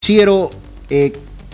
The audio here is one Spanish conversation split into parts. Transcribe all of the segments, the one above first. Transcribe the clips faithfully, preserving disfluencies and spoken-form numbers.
Chiero eh,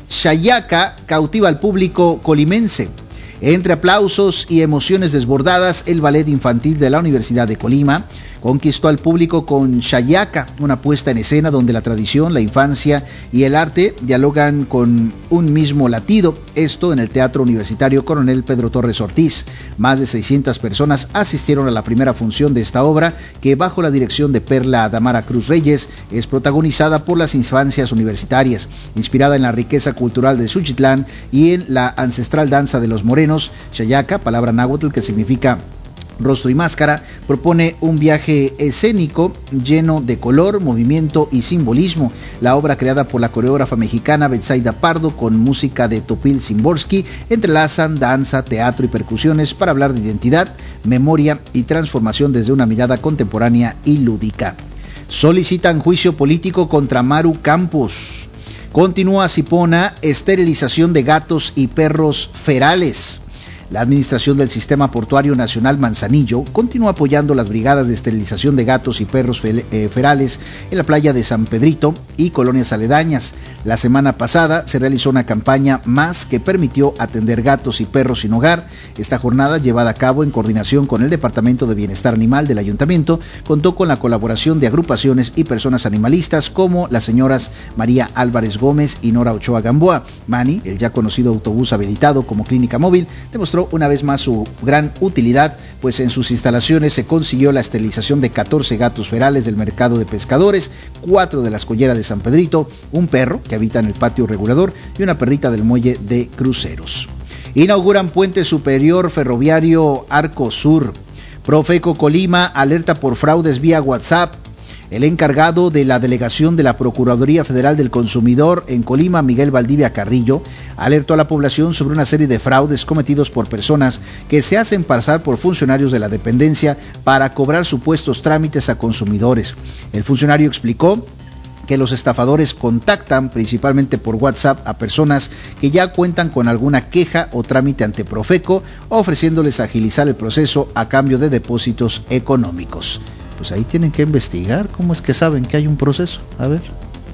Shayaca cautiva al público colimense. Entre aplausos y emociones desbordadas, el ballet infantil de la Universidad de Colima conquistó al público con Shayaca, una puesta en escena donde la tradición, la infancia y el arte dialogan con un mismo latido, esto en el Teatro Universitario Coronel Pedro Torres Ortiz. Más de seiscientas personas asistieron a la primera función de esta obra, que bajo la dirección de Perla Damara Cruz Reyes es protagonizada por las infancias universitarias. Inspirada en la riqueza cultural de Suchitlán y en la ancestral danza de los morenos, Shayaca, palabra náhuatl que significa rostro y máscara, propone un viaje escénico lleno de color, movimiento y simbolismo. La obra, creada por la coreógrafa mexicana Betsaida Pardo con música de Topil Szymborski, entrelazan danza, teatro y percusiones para hablar de identidad, memoria y transformación desde una mirada contemporánea y lúdica. Solicitan juicio político contra Maru Campos. Continúa Sipona, esterilización de gatos y perros ferales. La Administración del Sistema Portuario Nacional Manzanillo continúa apoyando las brigadas de esterilización de gatos y perros ferales en la playa de San Pedrito y colonias aledañas. La semana pasada se realizó una campaña más que permitió atender gatos y perros sin hogar. Esta jornada, llevada a cabo en coordinación con el Departamento de Bienestar Animal del Ayuntamiento, contó con la colaboración de agrupaciones y personas animalistas como las señoras María Álvarez Gómez y Nora Ochoa Gamboa. Mani, el ya conocido autobús habilitado como clínica móvil, demostró una vez más su gran utilidad, pues en sus instalaciones se consiguió la esterilización de catorce gatos ferales del mercado de pescadores, cuatro de la escollera de San Pedrito, un perro que habita en el patio regulador y una perrita del muelle de cruceros. Inauguran puente superior ferroviario Arco Sur. Profeco Colima alerta por fraudes vía WhatsApp. El encargado de la delegación de la Procuraduría Federal del Consumidor en Colima, Miguel Valdivia Carrillo, alertó a la población sobre una serie de fraudes cometidos por personas que se hacen pasar por funcionarios de la dependencia para cobrar supuestos trámites a consumidores. El funcionario explicó que los estafadores contactan principalmente por WhatsApp a personas que ya cuentan con alguna queja o trámite ante Profeco, ofreciéndoles agilizar el proceso a cambio de depósitos económicos. Pues ahí tienen que investigar cómo es que saben que hay un proceso. A ver,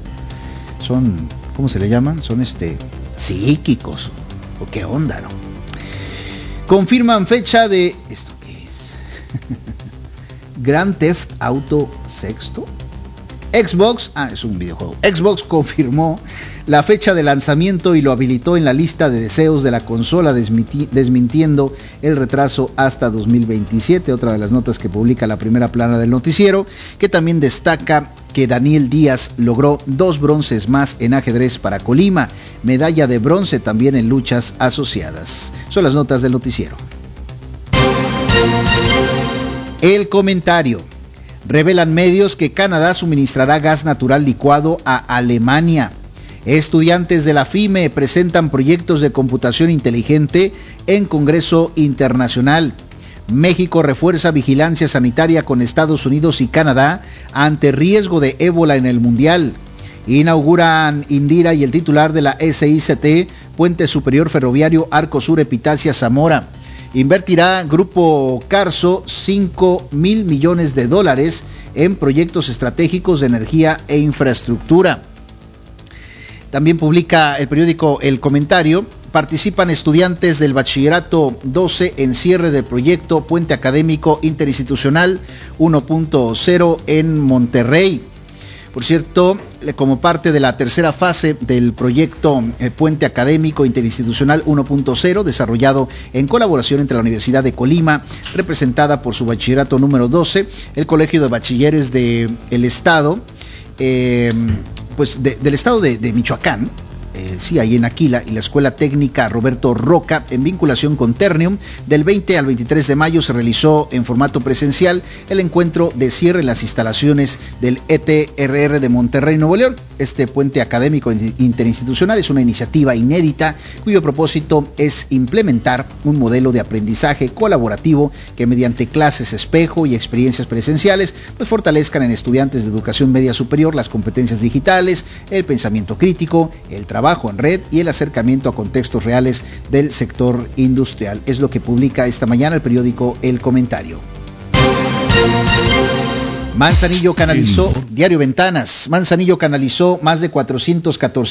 son, ¿cómo se le llaman? Son este psíquicos, o qué onda, ¿no? Confirman fecha de, ¿esto qué es? Grand Theft Auto sexto. Xbox, ah, es un videojuego. Xbox confirmó la fecha de lanzamiento y lo habilitó en la lista de deseos de la consola, desmiti- desmintiendo el retraso hasta dos mil veintisiete. Otra de las notas que publica la primera plana del noticiero, que también destaca que Daniel Díaz logró dos bronces más en ajedrez para Colima, medalla de bronce también en luchas asociadas. Son las notas del noticiero. El comentario. Revelan medios que Canadá suministrará gas natural licuado a Alemania. Estudiantes de la FIME presentan proyectos de computación inteligente en Congreso Internacional. México refuerza vigilancia sanitaria con Estados Unidos y Canadá ante riesgo de ébola en el Mundial. Inauguran Indira y el titular de la S I C T, Puente Superior Ferroviario Arco Sur Epitacia Zamora. Invertirá Grupo Carso cinco mil millones de dólares en proyectos estratégicos de energía e infraestructura. También publica el periódico El Comentario. Participan estudiantes del Bachillerato doce en cierre del proyecto Puente Académico Interinstitucional uno punto cero en Monterrey. Por cierto, como parte de la tercera fase del proyecto eh, Puente Académico Interinstitucional uno punto cero, desarrollado en colaboración entre la Universidad de Colima, representada por su bachillerato número doce, el Colegio de Bachilleres del Estado, eh, pues de, del Estado de, de Michoacán, Eh, sí, ahí en Aquila, y la Escuela Técnica Roberto Roca, en vinculación con Ternium. Del veinte al veintitrés de mayo se realizó en formato presencial el encuentro de cierre en las instalaciones del E T R R de Monterrey, Nuevo León. Este puente académico interinstitucional es una iniciativa inédita cuyo propósito es implementar un modelo de aprendizaje colaborativo que, mediante clases espejo y experiencias presenciales, pues fortalezcan en estudiantes de educación media superior las competencias digitales, el pensamiento crítico, el trabajo en red y el acercamiento a contextos reales del sector industrial. Es lo que publica esta mañana el periódico El Comentario. Manzanillo canalizó, Diario Ventanas, Manzanillo canalizó más de cuatrocientos catorce